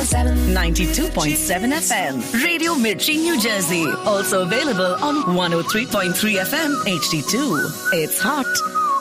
92.7 FM. Radio Mirchi, New Jersey. Also available on 103.3 FM HD2. It's hot,